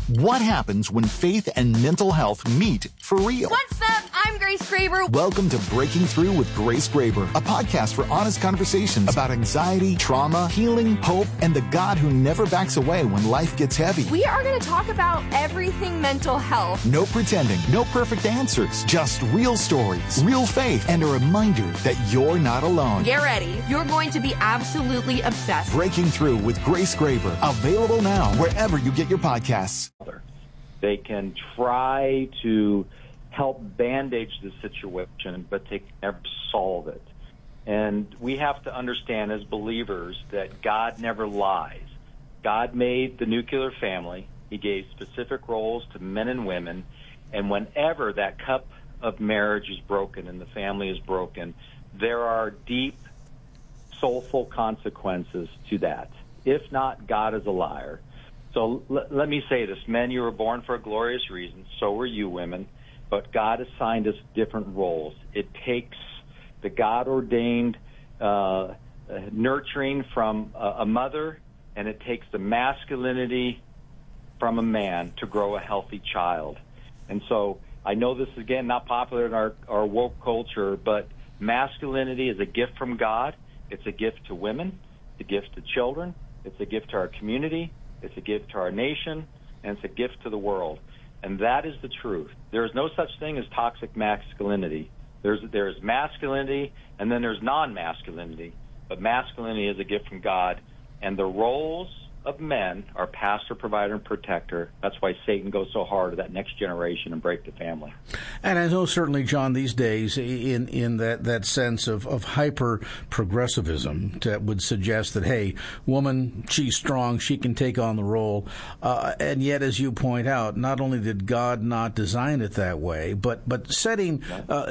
What happens when faith and mental health meet for real? What's up? I'm Grace Graber. Welcome to Breaking Through with Grace Graber, a podcast for honest conversations about anxiety, trauma, healing, hope, and the God who never backs away when life gets heavy. We are going to talk about everything mental health. No pretending, no perfect answers, just real stories, real faith, and a reminder that you're not alone. Get ready. You're going to be absolutely obsessed. Breaking Through with Grace Graber, available now wherever you get your podcasts. They can try to help bandage the situation, but they can never solve it. And we have to understand as believers that God never lies. God made the nuclear family. He gave specific roles to men and women. And whenever that cup of marriage is broken and the family is broken, there are deep, soulful consequences to that. If not, God is a liar. So let me say this. Men, you were born for a glorious reason. So were you, women. But God assigned us different roles. It takes the God-ordained nurturing from a mother, and it takes the masculinity from a man to grow a healthy child. And so I know this is, again, not popular in our woke culture, but masculinity is a gift from God. It's a gift to women. It's a gift to children. It's a gift to our community. It's a gift to our nation, and it's a gift to the world. And that is the truth. There is no such thing as toxic masculinity. There's masculinity, and then there's non-masculinity. But masculinity is a gift from God. And the roles of men are pastor, provider, and protector. That's why Satan goes so hard at that next generation and break the family. And I know certainly, John, these days in that sense of hyper-progressivism that would suggest that, hey, woman, she's strong, she can take on the role. And yet, as you point out, not only did God not design it that way, but setting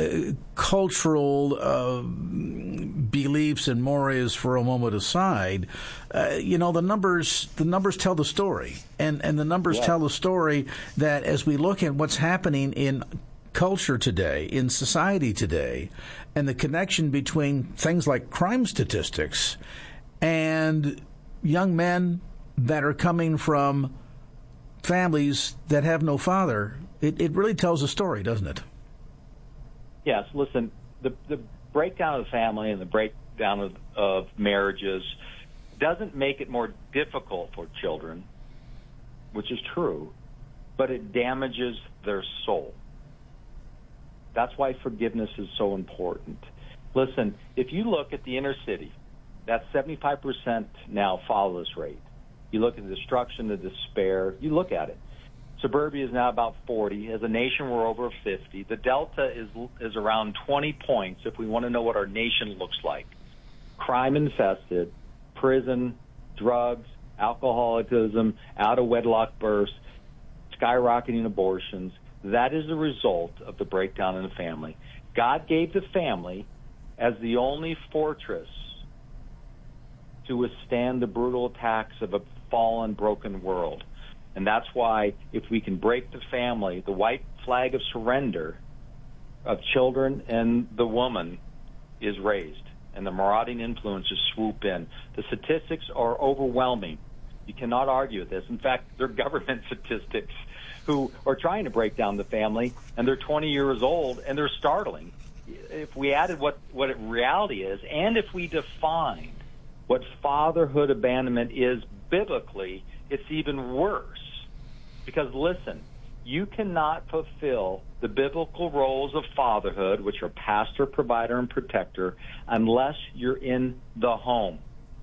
cultural beliefs and mores for a moment aside, the numbers tell the story, and the numbers tell the story that as we look at what's happening in culture today, in society today, and the connection between things like crime statistics and young men that are coming from families that have no father, it really tells a story, doesn't it? Yes. Listen, the breakdown of the family and the breakdown of marriages doesn't make it more difficult for children, which is true, but it damages their soul. That's why forgiveness is so important. Listen, if you look at the inner city, that's 75% now fatherless rate. You look at the destruction, the despair, you look at it. Suburbia is now about 40. As a nation, we're over 50. The delta is around 20 points if we want to know what our nation looks like. Crime infested, prison, drugs, alcoholism, out-of-wedlock births, skyrocketing abortions. That is the result of the breakdown in the family. God gave the family as the only fortress to withstand the brutal attacks of a fallen, broken world. And that's why if we can break the family, the white flag of surrender of children and the woman is raised, and the marauding influences swoop in. The statistics are overwhelming. You cannot argue with this. In fact, they're government statistics who are trying to break down the family, and they're 20 years old, and they're startling. If we added what reality is, and if we defined what fatherhood abandonment is biblically, it's even worse. Because, listen, you cannot fulfill the biblical roles of fatherhood, which are pastor, provider, and protector, unless you're in the home.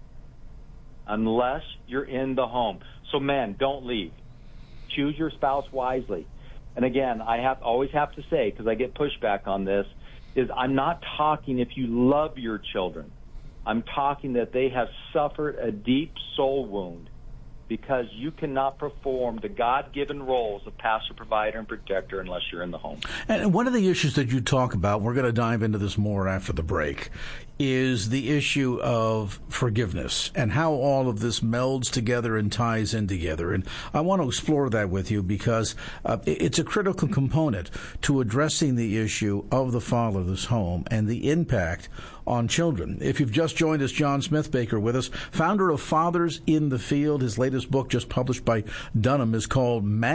Unless you're in the home. So, men, don't leave. Choose your spouse wisely. And again, always have to say, because I get pushback on this, is I'm not talking if you love your children. I'm talking that they have suffered a deep soul wound, because you cannot perform the God-given roles of pastor, provider, and protector unless you're in the home. And one of the issues that you talk about, we're going to dive into this more after the break, is the issue of forgiveness and how all of this melds together and ties in together. And I want to explore that with you because it's a critical component to addressing the issue of the fatherless home and the impact on children. If you've just joined us, John Smithbaker with us, founder of Fathers in the Field. His latest book, just published by Dunham, is called